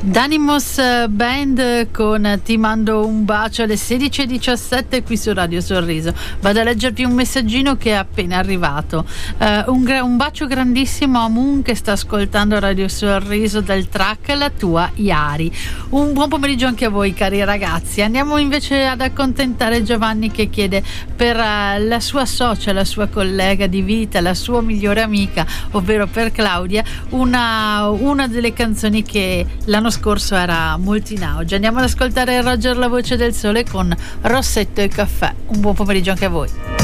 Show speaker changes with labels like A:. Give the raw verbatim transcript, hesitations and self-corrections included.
A: Danimos Band con Ti mando un bacio alle sedici e diciassette qui su Radio Sorriso. Vado a leggervi un messaggino che è appena arrivato. Uh, un, gra- un bacio grandissimo a Moon che sta ascoltando Radio Sorriso del track La tua Iari. Un buon pomeriggio anche a voi, cari ragazzi. Andiamo invece ad accontentare Giovanni che chiede per uh, la sua socia, la sua collega di vita, la sua migliore amica, ovvero per Claudia, una, una delle canzoni che l'anno scorso era molto in auge. Andiamo ad ascoltare Roger La voce del sole con Rossetto e caffè. Un buon pomeriggio anche a voi.